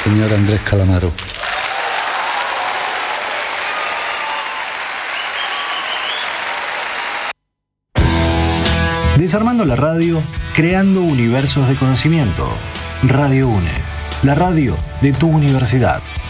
señor Andrés Calamaro. Desarmando la radio, creando universos de conocimiento. Radio UNE, la radio de tu universidad.